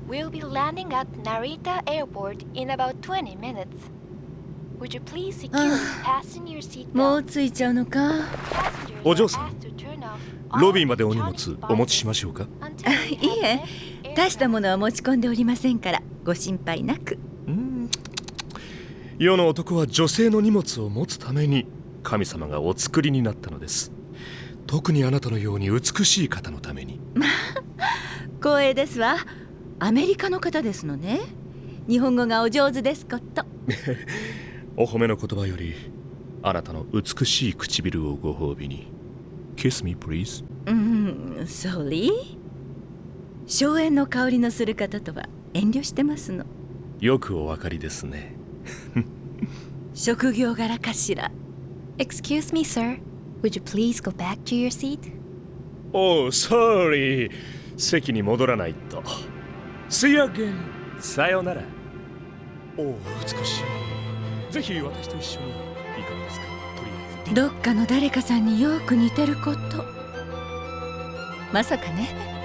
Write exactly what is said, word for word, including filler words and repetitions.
We'll be landing at Narita Airport in about twenty minutes. Would you please securely fasten your seat も belt? う着いちゃうのか。 Passengers お are 嬢さん、 asked to turn off all ロビーまでお荷物 electronic お持ちし devices ましょうか。 until we いい have え、 left 大したも aircraft. のは持ち込んでおりませんからご心配なく。 うーん世の男は女性の荷物を持つために神様がお作りになったのです。特にあなたのように美しい方のために。 光栄ですわ。アメリカの方ですのね。日本語がお上手ですこと。 お褒めの言葉よりあなたの美しい唇をご褒美に。 Kiss me please。 うん、Sorry。荘園の香りのする方とは遠慮してますの。 よくお分かりですね。 職業柄かしら。 Excuse me, sir. Would you please go back to your seat? おお、sorry。席に戻らないと。See you again。さよなら。おお、美しい。ぜひ私と一緒にいかがですか。とりあえず。 どっかの誰かさんによく似てること。まさかね。